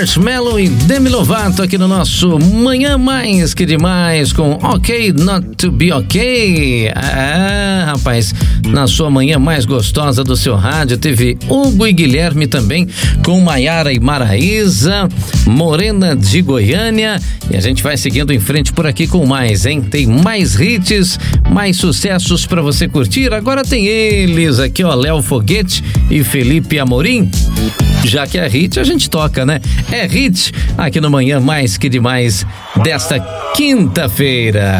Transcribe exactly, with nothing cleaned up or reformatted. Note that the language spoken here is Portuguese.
Marshmello e Demi Lovato aqui no nosso Manhã Mais Que Demais com Ok Not To Be Ok. Ah, rapaz, na sua manhã mais gostosa do seu rádio teve Hugo e Guilherme também com Maiara e Maraísa, Morena de Goiânia, e a gente vai seguindo em frente por aqui com mais, hein? Tem mais hits, mais sucessos pra você curtir. Agora tem eles aqui, ó, Léo Foguete e Felipe Amorim. Já que é hit, a gente toca, né? É hit aqui no Manhã Mais Que Demais desta quinta-feira.